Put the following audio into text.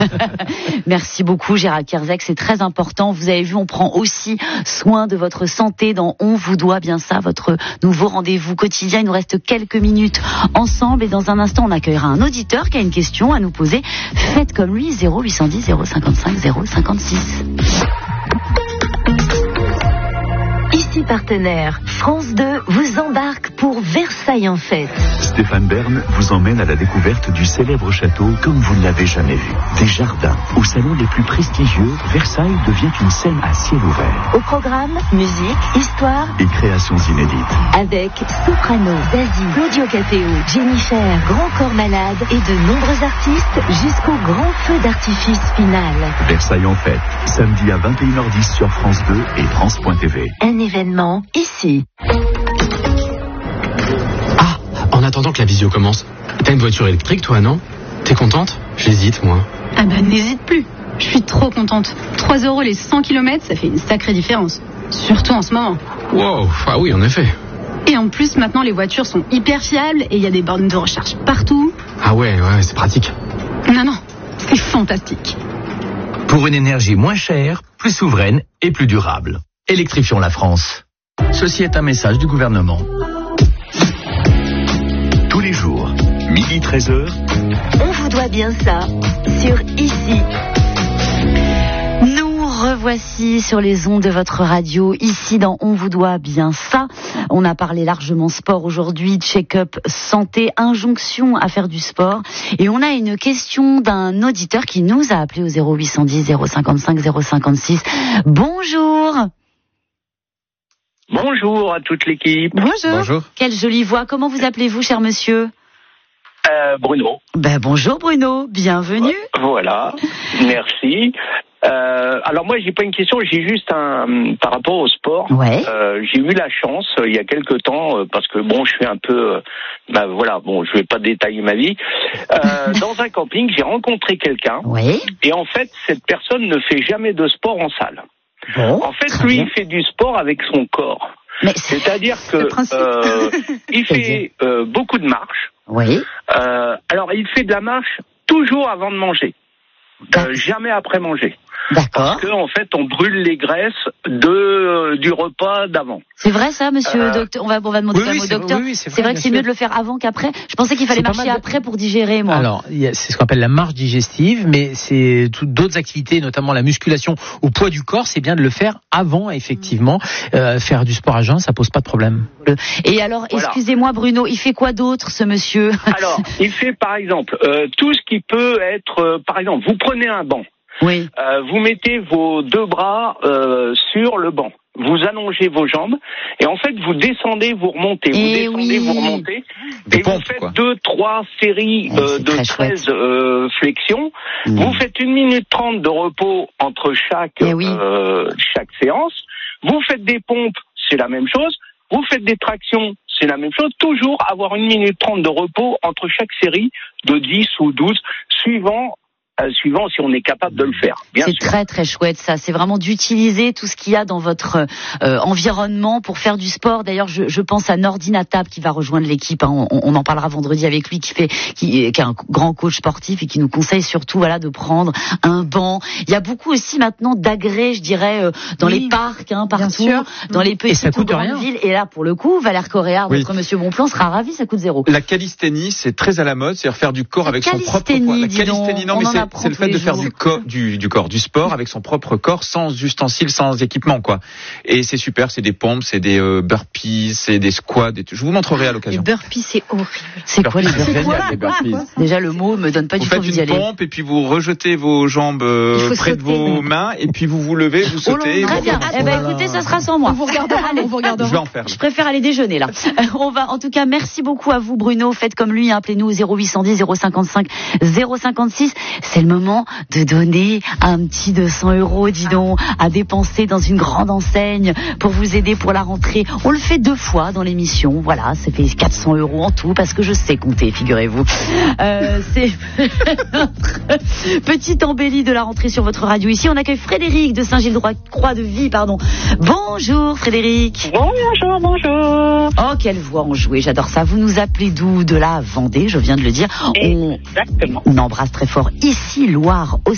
Merci beaucoup Gérald Kierzek, c'est très important. Vous avez vu, on prend aussi soin de votre santé dans On vous doit bien ça, votre nouveau rendez-vous quotidien. Il nous reste quelques minutes ensemble et dans un instant on accueillera un auditeur qui a une question à nous poser. Faites comme lui, 0810 055 056. Ici partenaire, France 2 vous embarque pour Versailles en fête. Stéphane Bern vous emmène à la découverte du célèbre château comme vous ne l'avez jamais vu. Des jardins, aux salons les plus prestigieux, Versailles devient une scène à ciel ouvert. Au programme, musique, histoire et créations inédites. Avec Soprano, Zazie, Claudio Cateo, Jennifer, Grand Corps Malade et de nombreux artistes jusqu'au grand feu d'artifice final. Versailles en fête, samedi à 21h10 sur France 2 et France.tv. Un événement ici. Ah, en attendant que la visio commence, t'as une voiture électrique toi, non? T'es contente? J'hésite, moi. Ah bah n'hésite plus, je suis trop contente. 3 € les 100 km, ça fait une sacrée différence. Surtout en ce moment. Wow, ah oui, en effet. Et en plus, maintenant les voitures sont hyper fiables et il y a des bornes de recharge partout. Ah ouais, c'est pratique. Non, c'est fantastique. Pour une énergie moins chère, plus souveraine et plus durable. Électrifions la France. Ceci est un message du gouvernement. Tous les jours, midi 13h. On vous doit bien ça sur Ici. Nous revoici sur les ondes de votre radio, ici dans On vous doit bien ça. On a parlé largement sport aujourd'hui, check-up santé, injonction à faire du sport. Et on a une question d'un auditeur qui nous a appelé au 0810 055 056. Bonjour. Bonjour à toute l'équipe. Bonjour. Quelle jolie voix. Comment vous appelez-vous, cher monsieur? Bruno. Bonjour Bruno, bienvenue. Voilà, merci. Alors moi j'ai pas une question, j'ai juste par rapport au sport. Ouais. J'ai eu la chance il y a quelque temps parce que bon je suis un peu je vais pas détailler ma vie. Dans un camping j'ai rencontré quelqu'un. Oui. Et en fait cette personne ne fait jamais de sport en salle. Bon, en fait lui il fait du sport avec son corps. Mais c'est-à-dire que il fait beaucoup de marches. Oui. Alors il fait de la marche toujours avant de manger. Jamais après manger. D'accord. Parce qu'en fait, on brûle les graisses du repas d'avant. C'est vrai ça, monsieur docteur? On va demander au docteur. Oui, c'est vrai que c'est mieux de le faire avant qu'après. Je pensais qu'il fallait marcher après pour digérer, moi. Alors, c'est ce qu'on appelle la marche digestive, mais c'est d'autres activités, notamment la musculation au poids du corps, c'est bien de le faire avant, effectivement. Faire du sport à jeun, ça pose pas de problème. Et alors, excusez-moi Bruno, il fait quoi d'autre, ce monsieur? Alors, il fait par exemple tout ce qui peut être, par exemple, vous prenez un banc. Oui. Vous mettez vos 2 bras sur le banc. Vous allongez vos jambes et en fait vous descendez, vous remontez, vous remontez et vous faites 2-3 séries de 13 flexions. Vous faites 1 minute 30 de repos entre chaque séance. Vous faites des pompes, c'est la même chose. Vous faites des tractions, c'est la même chose. Toujours avoir 1 minute 30 de repos entre chaque série de 10 ou 12, suivant si on est capable de le faire. C'est très très chouette ça, c'est vraiment d'utiliser tout ce qu'il y a dans votre environnement pour faire du sport. D'ailleurs je pense à Nordinatab qui va rejoindre l'équipe, hein. On en parlera vendredi avec lui qui est un grand coach sportif et qui nous conseille surtout de prendre un banc. Il y a beaucoup aussi maintenant d'agrès, je dirais, dans les parcs, partout, dans les petites ou grandes villes. Et là pour le coup, Valère Correa, notre monsieur Bonplan sera ravi, ça coûte 0. La calisthénie, c'est très à la mode, c'est-à-dire faire du corps avec son propre poids. La calisthénie, non mais c'est le fait de faire du sport avec son propre corps, sans ustensiles, sans équipement, quoi. Et c'est super, c'est des pompes, c'est des burpees, c'est des squats. Je vous montrerai à l'occasion. Les burpees, c'est horrible. C'est quoi les burpees? Déjà, le mot me donne pas du tout envie d'y aller. Vous faites une pompe et puis vous rejetez vos jambes près de vos mains et puis vous levez, vous sautez. Très bien. Écoutez, ça sera sans moi. On vous regardera. Je vais en faire. Je préfère aller déjeuner, là. En tout cas, merci beaucoup à vous, Bruno. Faites comme lui, appelez-nous au 0810 055 056. C'est le moment de donner un petit 200 €, dis donc, à dépenser dans une grande enseigne pour vous aider pour la rentrée. On le fait 2 fois dans l'émission. Voilà, ça fait 400 € en tout parce que je sais compter, figurez-vous. C'est notre petite embellie de la rentrée sur votre radio. Ici, on accueille Frédéric de Saint-Gilles-Croix-de-Vie, Bonjour Frédéric. Bonjour. Oh, quelle voix enjouée, j'adore ça. Vous nous appelez d'où? De la Vendée, je viens de le dire. Exactement. On embrasse très fort ici, Loire,